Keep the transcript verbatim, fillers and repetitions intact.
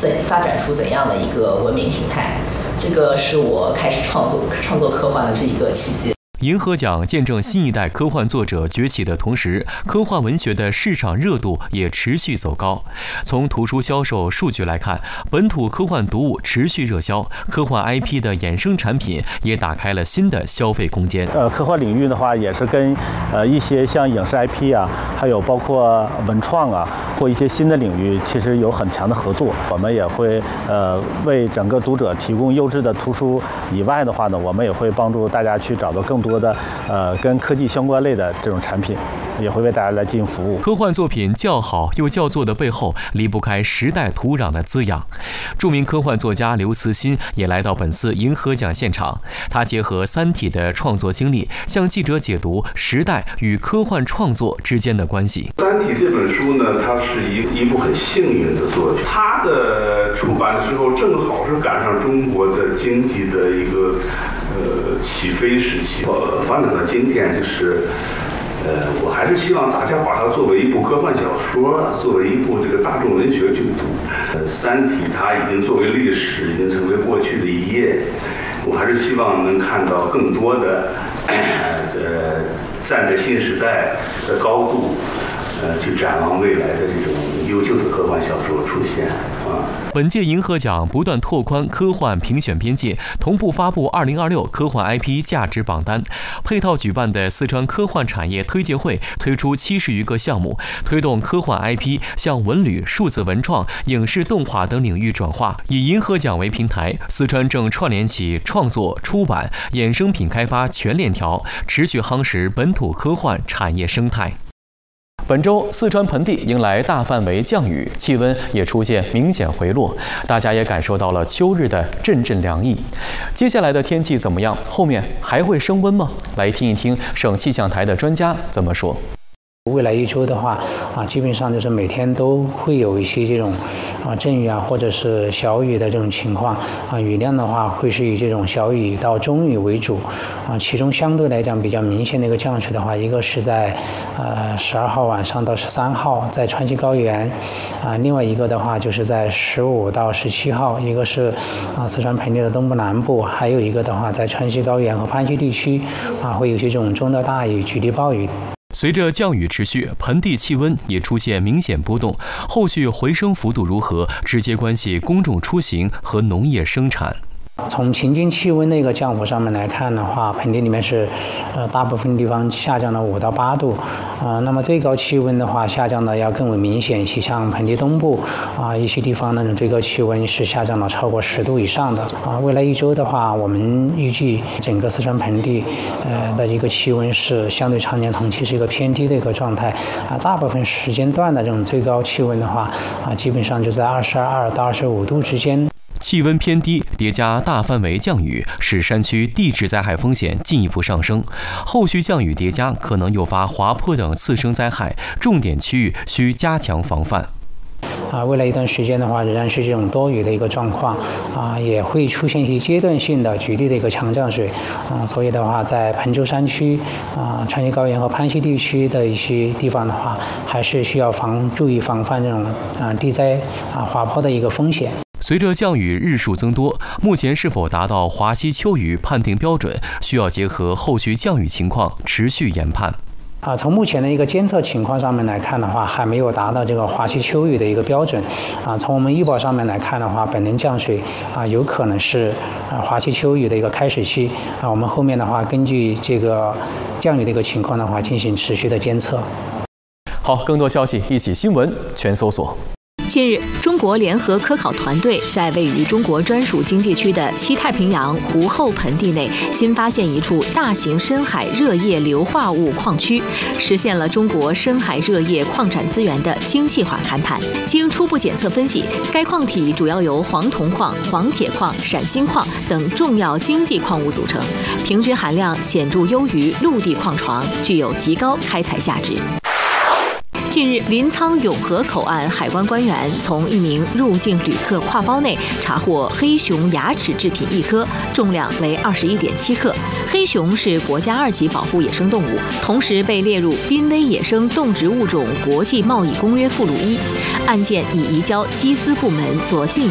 怎发展出怎样的一个文明形态。这个是我开始创作创作科幻的这一个契机。 银河奖见证新一代科幻作者崛起的同时，科幻文学的市场热度也持续走高。从图书销售数据来看，本土科幻读物持续热销，科幻 I P 的衍生产品也打开了新的消费空间。 呃，科幻领域的话，也是跟呃一些像影视 I P 啊，还有包括文创啊，或一些新的领域，其实有很强的合作。我们也会呃为整个读者提供优质的图书以外的话呢，我们也会帮助大家去找到更多的呃跟科技相关类的这种产品，也会为大家来进行服务。 科幻作品较好又较作的背后，离不开时代土壤的滋养。著名科幻作家刘慈欣也来到本次银河奖现场，他结合《三体》的创作经历，向记者解读时代与科幻创作之间的关系。 《三体》这本书呢，它是一一部很幸运的作品，它的出版的时候正好是赶上中国的经济的一个呃起飞时期。呃，发展到今天，就是呃，我还是希望大家把它作为一部科幻小说，作为一部这个大众文学去读。呃，《三体》它已经作为历史，已经成为过去的一页。我还是希望能看到更多的呃，站在新时代的高度，呃，去展望未来的这种优秀的科幻小说出现啊。 本届银河奖不断拓宽科幻评选边界，同步发布二零二六科幻 I P 价值榜单。配套举办的四川科幻产业推介会推出七十余个项目，推动科幻 I P 向文旅、数字文创、影视动画等领域转化。以银河奖为平台，四川正串联起创作、出版、衍生品开发全链条，持续夯实本土科幻产业生态。本周四川盆地迎来大范围降雨，气温也出现明显回落，大家也感受到了秋日的阵阵凉意。接下来的天气怎么样？后面还会升温吗？来听一听省气象台的专家怎么说。 未来一周的话，啊，基本上就是每天都会有一些这种啊阵雨啊，或者是小雨的这种情况啊。雨量的话，会是以这种小雨到中雨为主啊。其中相对来讲比较明显的一个降水的话，一个是在呃十二号晚上到十三号在川西高原啊，另外一个的话就是在十五到十七号，一个是啊四川盆地的东部南部，还有一个的话在川西高原和潘西地区啊会有些这种中到大雨、局地暴雨。 随着降雨持续，盆地气温也出现明显波动，后续回升幅度如何，直接关系公众出行和农业生产。 从平均气温的一个降幅上面来看的话，盆地里面是，呃，大部分地方下降了五到八度，啊、呃，那么最高气温的话下降的要更为明显一些，像盆地东部啊、呃、一些地方呢，最高气温是下降了超过十度以上的啊、呃。未来一周的话，我们预计整个四川盆地呃的一个气温是相对常年同期是一个偏低的一个状态啊、呃，大部分时间段的这种最高气温的话啊、呃，基本上就在二十二到二十五度之间。 气温偏低，叠加大范围降雨，使山区地质灾害风险进一步上升。后续降雨叠加，可能诱发滑坡等次生灾害，重点区域需加强防范。 啊，未来一段时间的话，仍然是这种多雨的一个状况啊，也会出现一些阶段性的局地的一个强降水啊，所以的话，在彭州山区啊、川西高原和潘西地区的一些地方的话，还是需要防注意防范这种啊地灾啊滑坡的一个风险。 随着降雨日数增多，目前是否达到华西秋雨判定标准，需要结合后续降雨情况持续研判。 啊，从目前的一个监测情况上面来看的话，还没有达到这个华西秋雨的一个标准。啊，从我们预报上面来看的话，本轮降水啊，有可能是啊华西秋雨的一个开始期。啊，我们后面的话，根据这个降雨的一个情况的话，进行持续的监测。 好，更多消息一起新闻全搜索。 近日，中国联合科考团队在位于中国专属经济区的西太平洋湖后盆地内新发现一处大型深海热液硫化物矿区，实现了中国深海热液矿产资源的精细化勘探。经初步检测分析，该矿体主要由黄铜矿、黄铁矿、闪锌矿等重要经济矿物组成，平均含量显著优于陆地矿床，具有极高开采价值。近日，临沧永和口岸海关官员从一名入境旅客挎包内查获黑熊牙齿制品一颗，重量为二十一点七克。黑熊是国家二级保护野生动物，同时被列入濒危野生动植物种国际贸易公约附录一。案件已移交缉私部门做进一步